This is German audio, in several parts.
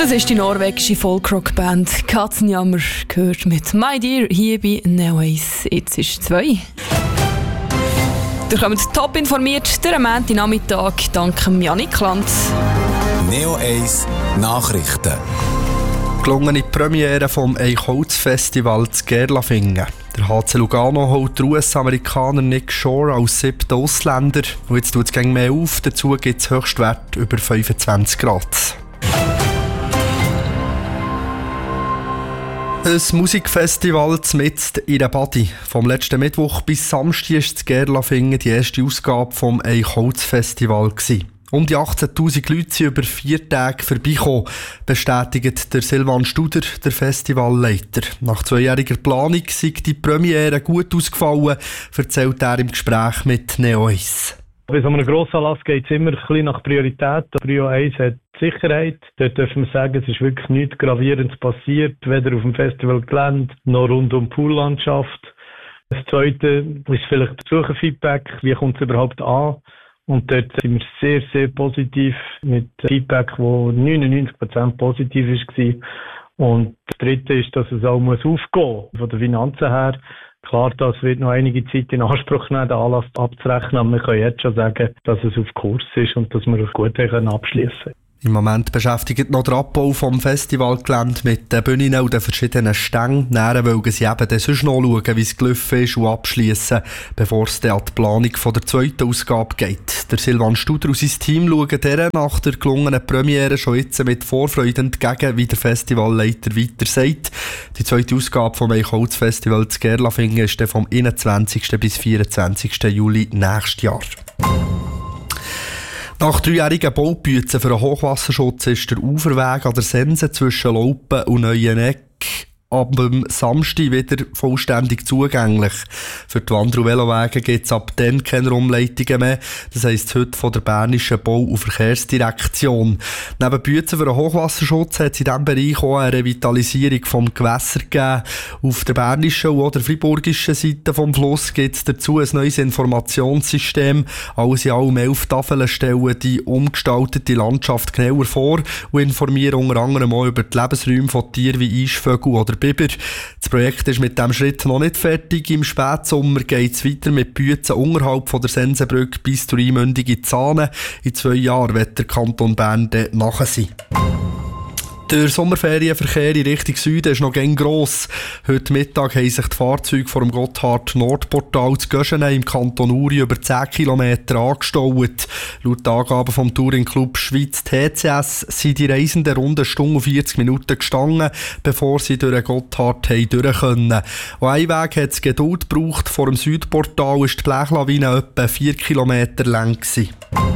Das ist die norwegische Folkrock-Band Katzenjammer, gehört mit «My Dear» hier bei Neo Ace. Jetzt ist 2. Ihr kommt top informiert durch den Montagnachmittag dank Janik Lanz. Neo Ace Nachrichten. Gelungene Premiere vom Eichholz-Festival zu Gerlafingen. Der HC Lugano holt den US-Amerikaner Nick Shore als 7. Ausländer. Und jetzt tut es gegen mehr auf. Dazu gibt es Höchstwert über 25 Grad. Ein Musikfestival mitten in der Badi. Vom letzten Mittwoch bis Samstag war in Gerlafingen die erste Ausgabe vom Eichholz-Festival. Um die 18'000 Leute sind über 4 Tage vorbeigekommen, bestätigt der Silvan Studer, der Festivalleiter. Nach 2-jähriger Planung sei die Premiere gut ausgefallen, erzählt er im Gespräch mit Neo Ace. Bei so einem Grossanlass geht es immer ein bisschen nach Priorität. Prio 1 hat Sicherheit. Dort dürfen wir sagen, es ist wirklich nichts Gravierendes passiert, weder auf dem Festivalgelände noch rund um die Poollandschaft. Das Zweite ist vielleicht Besucherfeedback. Wie kommt es überhaupt an? Und dort sind wir sehr, sehr positiv mit Feedback, das 99% positiv war. Und das Dritte ist, dass es auch aufgehen muss, von den Finanzen her. Klar, das wird noch einige Zeit in Anspruch nehmen, den Anlass abzurechnen. Aber wir können jetzt schon sagen, dass es auf Kurs ist und dass wir gut abschließen können. Im Moment beschäftigt noch der Abbau vom Festivalgelände mit den Bühnen und den verschiedenen Stängen. Näher wollen sie eben dann sonst noch schauen, wie es gelaufen ist und abschliessen, bevor es dann an die Planung von der 2. Ausgabe geht. Der Silvan Studer und sein Team schauen deren nach der gelungenen Premiere schon jetzt mit Vorfreude entgegen, wie der Festivalleiter weiter sagt. Die 2. Ausgabe vom Eichholz-Festival zu Gerlafingen ist dann vom 21. bis 24. Juli nächstes Jahr. Nach 3-jährigen Baubützen für einen Hochwasserschutz ist der Uferweg an der Sense zwischen Laupen und Neueneck am Samstag wieder vollständig zugänglich. Für die Wander- und Velowege gibt es ab dann keine Umleitungen mehr. Das heisst heute von der Bernischen Bau- und Verkehrsdirektion. Neben Bützen für einen Hochwasserschutz hat es in diesem Bereich auch eine Revitalisierung vom Gewässer gegeben. Auf der bernischen und der friburgischen Seite vom Fluss gibt es dazu ein neues Informationssystem. Alles in allem 11 Tafeln stellen die umgestaltete Landschaft genauer vor und informieren unter anderem auch über die Lebensräume von Tieren wie Eisvögel oder Biber. Das Projekt ist mit diesem Schritt noch nicht fertig. Im Spätsommer geht es weiter mit Bützen unterhalb von der Sensenbrücke bis zur Einmündung in Zahnen. In 2 Jahren wird der Kanton Bern dann nachher sein. Der Sommerferienverkehr in Richtung Süden ist noch gern gross. Heute Mittag haben sich die Fahrzeuge vor dem Gotthard-Nordportal zu Göschenen im Kanton Uri über 10 Kilometer angestaut. Laut Angaben vom Touring-Club Schweiz TCS sind die Reisenden rund 1 Stunde und 40 Minuten gestanden, bevor sie durch den Gotthard durch können. An einem Weg hat es Geduld gebraucht. Vor dem Südportal ist die Blechlawine etwa 4 Kilometer lang gewesen.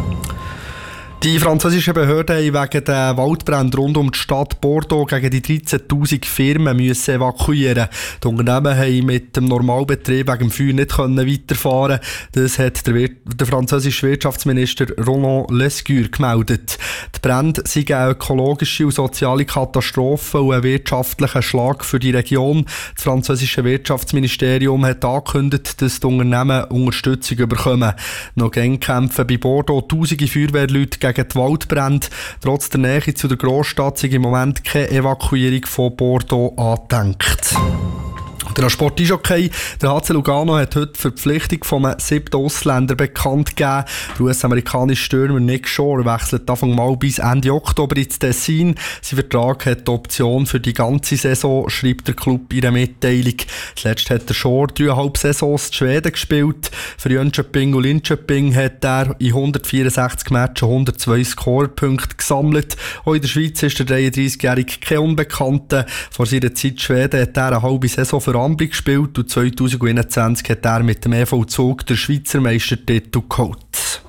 Die französischen Behörden haben wegen der Waldbrände rund um die Stadt Bordeaux gegen die 13'000 Firmen müssen evakuieren. Die Unternehmen haben mit dem Normalbetrieb wegen dem Feuer nicht weiterfahren. Das hat der französische Wirtschaftsminister Roland Lescure gemeldet. Die Brände sind eine ökologische und soziale Katastrophe und ein wirtschaftlicher Schlag für die Region. Das französische Wirtschaftsministerium hat angekündigt, dass die Unternehmen Unterstützung bekommen. Noch gern kämpfen bei Bordeaux tausende Feuerwehrleute gegen die Waldbrände. Trotz der Nähe zu der Grossstadt sind im Moment keine Evakuierung von Bordeaux angedenkt. Der Sport-Eishockey, der HC Lugano hat heute die Verpflichtung von einem 7. Ausländer bekannt gegeben. Der US-amerikanische Stürmer Nick Shore wechselt Anfang Mai bis Ende Oktober ins Tessin. Sein Vertrag hat die Option für die ganze Saison, schreibt der Club in einer Mitteilung. Zuletzt hat der Shore 3,5 Saisons in Schweden gespielt. Für Jönköping und Linköping hat er in 164 Matches 102 Scorerpunkte gesammelt. Auch in der Schweiz ist der 33-Jährige kein Unbekannter. Vor seiner Zeit in Schweden hat er eine halbe Saison für Ambri gespielt und 2021 hat er mit dem EV Zug den Schweizer Meistertitel geholt.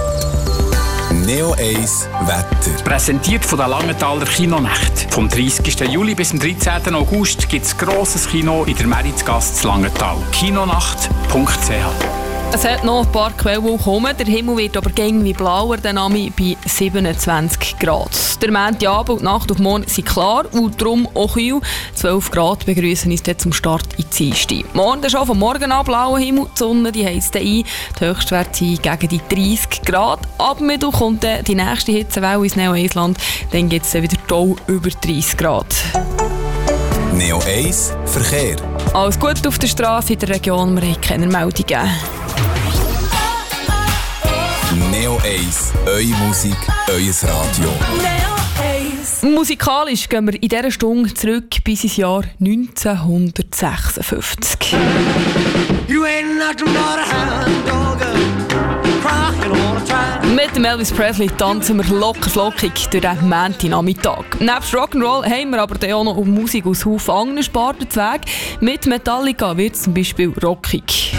Neo Ace Wetter. Präsentiert von der Langenthaler Kinonacht. Vom 30. Juli bis zum 13. August gibt es grosses Kino in der Meritzgasse zu Langenthal. kinonacht.ch Es hat noch ein paar Quellen kommen. Der Himmel wird aber gängig blauer, der Name bei 27 Grad. Der Montagabend und die Nacht auf morgen sind klar und darum auch kühl. 12 Grad begrüßen uns dann zum Start in die Dienstag. Morgen schon vom Morgen an blauer Himmel, die Sonne die heisst ein. Die Höchstwerte sind gegen die 30 Grad. Ab Mittwoch kommt dann die nächste Hitzewelle ins Neo 1 Land. Dann gibt es wieder toll über 30 Grad. Neo 1 Verkehr. Alles gut auf der Straße in der Region, wir haben keine Meldungen. Neo 1, eure Musik, euer Radio. Musikalisch gehen wir in dieser Stunde zurück bis ins Jahr 1956. Mit dem Elvis Presley tanzen wir locker flockig durch den Montagnachmittag. Nebst Rock'n'Roll haben wir aber dann auch noch Musik aus Haufen anderen Sparten zu Weg. Mit Metallica wird es zum Beispiel rockig.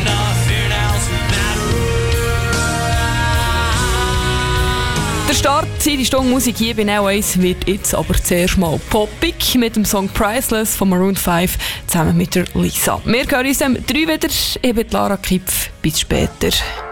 Der Start in die Stunde Musik hier bei Neo 1 wird jetzt aber zuerst mal poppig mit dem Song Priceless von Maroon 5 zusammen mit der Lisa. Wir hören uns dann 3 wieder. Ich bin Lara Kipf. Bis später.